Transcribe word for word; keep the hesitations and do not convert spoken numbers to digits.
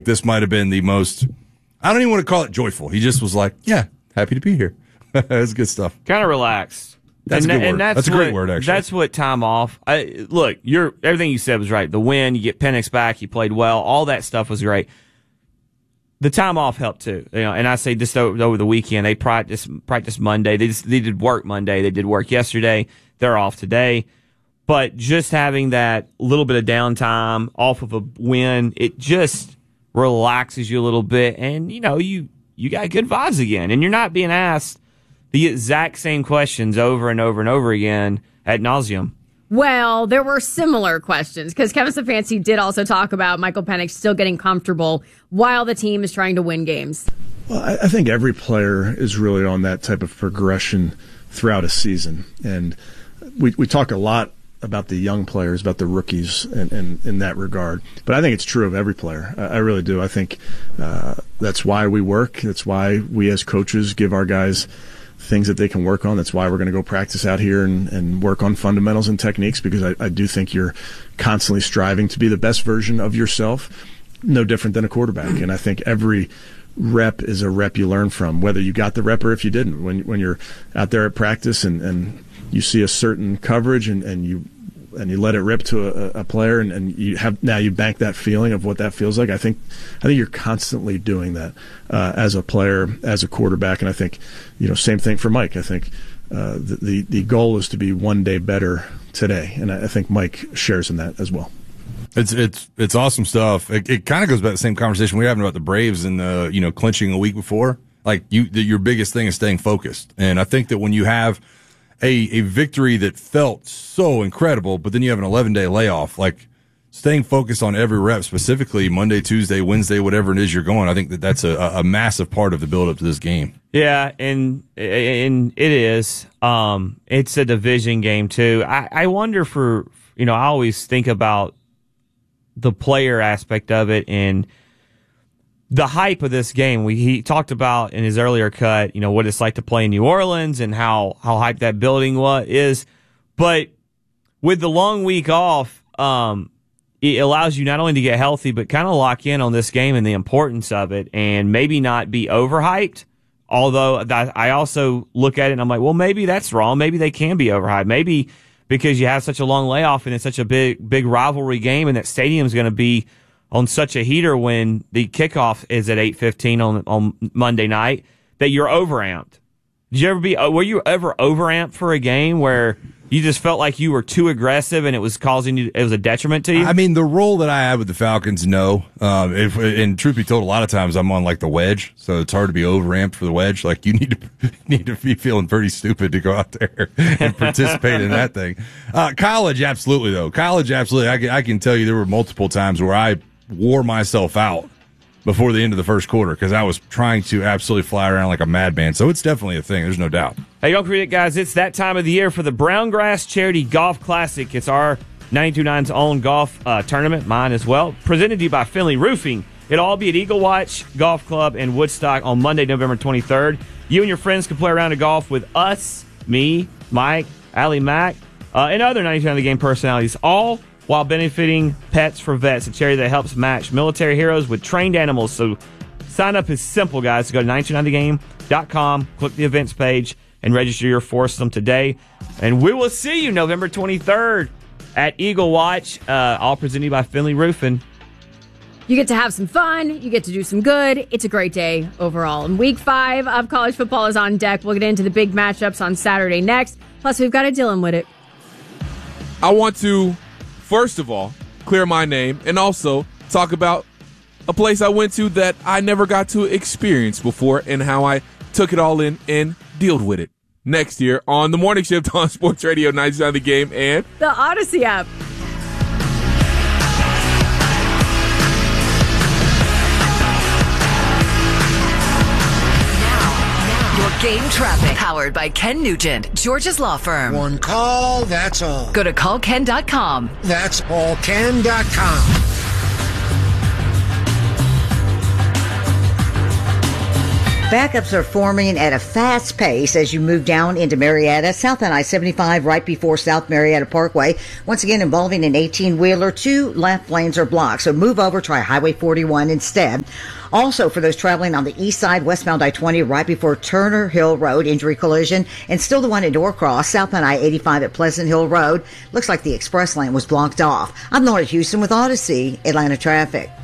this might have been the most, I don't even want to call it joyful. He just was like, yeah, happy to be here. That's good stuff. Kind of relaxed. That's and a good that, word. That's, that's a what, great word, actually. That's what time off. I, look, you're, everything you said was right. The win, you get Penix back, you played well, all that stuff was great. The time off helped too, you know. And I say just over, over the weekend, they practiced practiced Monday. They just, they did work Monday. They did work yesterday. They're off today. But just having that little bit of downtime off of a win, it just relaxes you a little bit, and you know you you got good vibes again, and you're not being asked the exact same questions over and over and over again ad nauseum. Well, there were similar questions because Kevin Stefanski did also talk about Michael Penix still getting comfortable while the team is trying to win games. Well, I think every player is really on that type of progression throughout a season. And we, we talk a lot about the young players, about the rookies in, in, in that regard. But I think it's true of every player. I, I really do. I think uh, that's why we work. That's why we as coaches give our guys things that they can work on. That's why we're going to go practice out here and, and work on fundamentals and techniques, because I, I do think you're constantly striving to be the best version of yourself, no different than a quarterback. And I think every rep is a rep you learn from, whether you got the rep or if you didn't. When when you're out there at practice and, and you see a certain coverage and, and you and you let it rip to a, a player and, and you have now you bank that feeling of what that feels like. I think I think you're constantly doing that uh, as a player, as a quarterback, and I think you know same thing for Mike. I think uh, the, the the goal is to be one day better today, and I, I think Mike shares in that as well. It's it's it's awesome stuff. It, it kind of goes back to the same conversation we were having about the Braves and the you know clinching a week before. Like you, the, your biggest thing is staying focused, and I think that when you have A, a victory that felt so incredible, but then you have an eleven-day layoff, like staying focused on every rep, specifically Monday, Tuesday, Wednesday, whatever it is you're going, I think that that's a, a massive part of the build-up to this game. Yeah, and and it is. Um, it's a division game, too. I, I wonder for, you know, I always think about the player aspect of it and the hype of this game. We he talked about in his earlier cut, you know, what it's like to play in New Orleans and how how hyped that building was is. But with the long week off, um, it allows you not only to get healthy, but kind of lock in on this game and the importance of it, and maybe not be overhyped. Although I also look at it and I'm like, well, maybe that's wrong. Maybe they can be overhyped. Maybe because you have such a long layoff and it's such a big big rivalry game, and that stadium's going to be on such a heater when the kickoff is at eight fifteen on on Monday night, that you're overamped. Did you ever be, were you ever overamped for a game where you just felt like you were too aggressive and it was causing you, it was a detriment to you? I mean, the role that I had with the Falcons, no. Um, if, and truth be told, a lot of times I'm on like the wedge, so it's hard to be overamped for the wedge. Like you need to need to be feeling pretty stupid to go out there and participate in that thing. Uh, college, absolutely though. College, absolutely. I can, I can tell you there were multiple times where I wore myself out before the end of the first quarter because I was trying to absolutely fly around like a madman. So it's definitely a thing. There's no doubt. Hey, don't forget, guys, it's that time of the year for the Brown Grass Charity Golf Classic. It's our ninety-two point nine's own golf uh, tournament, mine as well, presented to you by Finley Roofing. It'll all be at Eagle Watch Golf Club in Woodstock on Monday, November twenty-third. You and your friends can play a round of golf with us, me, Mike, Allie Mack, uh, and other ninety-two point nine The Game personalities, all while benefiting Pets for Vets, a charity that helps match military heroes with trained animals. So sign up is simple, guys. Go to ninety-two point nine the game dot com, click the events page, and register your foursome today. And we will see you November twenty-third at Eagle Watch, uh, all presented by Finley Roofing. You get to have some fun. You get to do some good. It's a great day overall. And week five of college football is on deck. We'll get into the big matchups on Saturday next. Plus, we've got a Dylan with it. I want to, first of all, clear my name and also talk about a place I went to that I never got to experience before and how I took it all in and dealt with it. Next year on The Morning Shift on Sports Radio ninety-two point nine The Game and the Odyssey app. Game traffic powered by Ken Nugent, George's law firm. One call, that's all. Go to call ken dot com. That's all ken dot com. Backups are forming at a fast pace as you move down into Marietta, south on I seventy-five, right before South Marietta Parkway. Once again, involving an eighteen-wheeler. Two left lanes are blocked, so move over, try Highway forty-one instead. Also, for those traveling on the east side, westbound I twenty, right before Turner Hill Road, injury collision. And still the one at Norcross, south on I eighty-five at Pleasant Hill Road. Looks like the express lane was blocked off. I'm Nora Houston with Odyssey, Atlanta Traffic.